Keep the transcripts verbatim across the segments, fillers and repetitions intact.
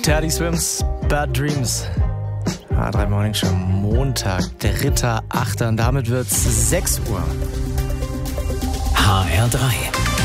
Teddy Swims, Bad Dreams. H drei Morning Show, Montag, dritter achter Und damit wird's sechs Uhr. H R drei.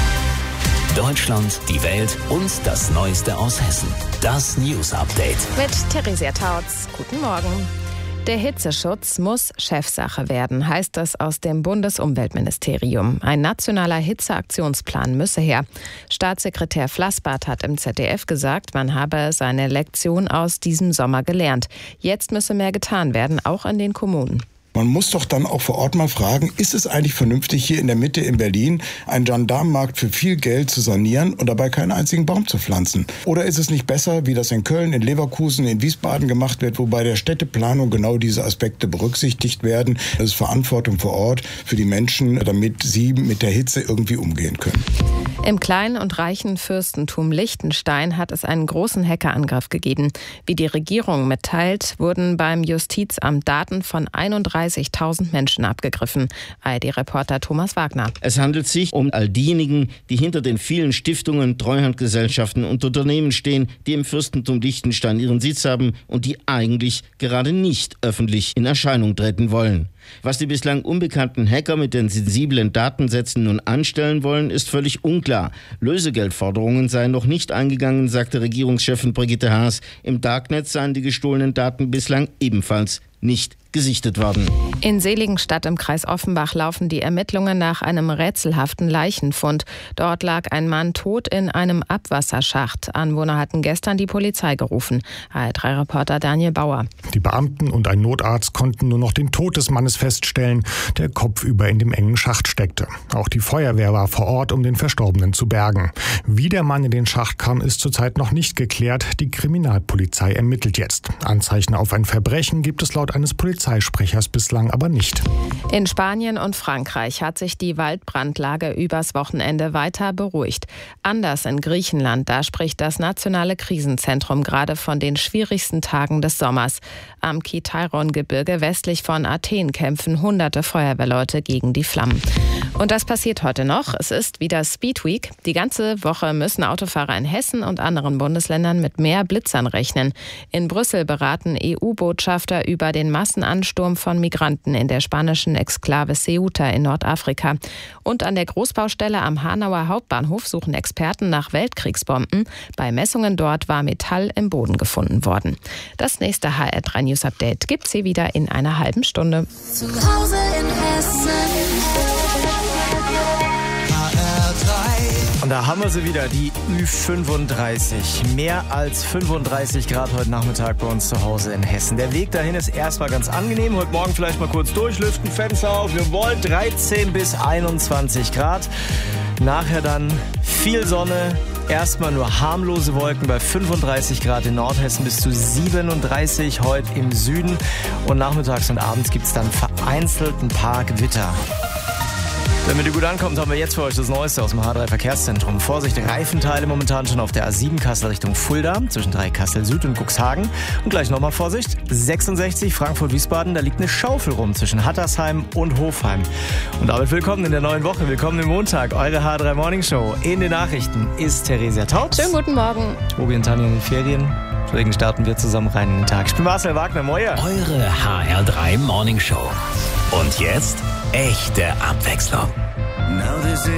Deutschland, die Welt und das Neueste aus Hessen. Das News Update. Mit Theresia Tautz. Guten Morgen. Der Hitzeschutz muss Chefsache werden, heißt es aus dem Bundesumweltministerium. Ein nationaler Hitzeaktionsplan müsse her. Staatssekretär Flassbart hat im Z D F gesagt, man habe seine Lektion aus diesem Sommer gelernt. Jetzt müsse mehr getan werden, auch in den Kommunen. Man muss doch dann auch vor Ort mal fragen, ist es eigentlich vernünftig, hier in der Mitte in Berlin einen Gendarmenmarkt für viel Geld zu sanieren und dabei keinen einzigen Baum zu pflanzen? Oder ist es nicht besser, wie das in Köln, in Leverkusen, in Wiesbaden gemacht wird, wo bei der Städteplanung genau diese Aspekte berücksichtigt werden? Das ist Verantwortung vor Ort für die Menschen, damit sie mit der Hitze irgendwie umgehen können. Im kleinen und reichen Fürstentum Liechtenstein hat es einen großen Hackerangriff gegeben. Wie die Regierung mitteilt, wurden beim Justizamt Daten von einunddreißigtausend Menschen abgegriffen. A R D-Reporter Thomas Wagner. Es handelt sich um all diejenigen, die hinter den vielen Stiftungen, Treuhandgesellschaften und Unternehmen stehen, die im Fürstentum Liechtenstein ihren Sitz haben und die eigentlich gerade nicht öffentlich in Erscheinung treten wollen. Was die bislang unbekannten Hacker mit den sensiblen Datensätzen nun anstellen wollen, ist völlig unklar. Lösegeldforderungen seien noch nicht eingegangen, sagte Regierungschefin Brigitte Haas. Im Darknet seien die gestohlenen Daten bislang ebenfalls nicht gesichtet worden. In Seligenstadt im Kreis Offenbach laufen die Ermittlungen nach einem rätselhaften Leichenfund. Dort lag ein Mann tot in einem Abwasserschacht. Anwohner hatten gestern die Polizei gerufen. H R drei-Reporter Daniel Bauer. Die Beamten und ein Notarzt konnten nur noch den Tod des Mannes feststellen, der kopfüber in dem engen Schacht steckte. Auch die Feuerwehr war vor Ort, um den Verstorbenen zu bergen. Wie der Mann in den Schacht kam, ist zurzeit noch nicht geklärt. Die Kriminalpolizei ermittelt jetzt. Anzeichen auf ein Verbrechen gibt es laut eines Polizeisprechers bislang aber nicht. In Spanien und Frankreich hat sich die Waldbrandlage übers Wochenende weiter beruhigt. Anders in Griechenland, da spricht das nationale Krisenzentrum gerade von den schwierigsten Tagen des Sommers. Am Kitairon-Gebirge westlich von Athen kämpfen hunderte Feuerwehrleute gegen die Flammen. Und das passiert heute noch. Es ist wieder Speed Week. Die ganze Woche müssen Autofahrer in Hessen und anderen Bundesländern mit mehr Blitzern rechnen. In Brüssel beraten E U-Botschafter über den Massenansturm von Migranten in der spanischen Exklave Ceuta in Nordafrika. Und an der Großbaustelle am Hanauer Hauptbahnhof suchen Experten nach Weltkriegsbomben. Bei Messungen dort war Metall im Boden gefunden worden. Das nächste H R drei News Update gibt's hier wieder in einer halben Stunde. Zu Hause in Hessen. Und da haben wir sie wieder, die Ü fünfunddreißig. Mehr als fünfunddreißig Grad heute Nachmittag bei uns zu Hause in Hessen. Der Weg dahin ist erstmal ganz angenehm. Heute Morgen vielleicht mal kurz durchlüften, Fenster auf. Wir wollen dreizehn bis einundzwanzig Grad. Nachher dann viel Sonne. Erstmal nur harmlose Wolken bei fünfunddreißig Grad in Nordhessen bis zu siebenunddreißig heute im Süden. Und nachmittags und abends gibt es dann vereinzelt ein paar Gewitter. Damit ihr gut ankommt, haben wir jetzt für euch das Neueste aus dem H drei Verkehrszentrum. Vorsicht, Reifenteile momentan schon auf der A sieben Kassel Richtung Fulda, zwischen drei Kassel Süd und Cuxhagen. Und gleich nochmal Vorsicht, sechsundsechzig Frankfurt-Wiesbaden, da liegt eine Schaufel rum zwischen Hattersheim und Hofheim. Und damit willkommen in der neuen Woche, willkommen im Montag, eure H drei Morning Show. In den Nachrichten ist Theresia Tautz. Schönen guten Morgen. Obi und Tanja in den Ferien. Deswegen starten wir zusammen rein in den Tag. Ich bin Marcel Wagner, moin. Eure H R drei Morning Show. Und jetzt echte Abwechslung. Now this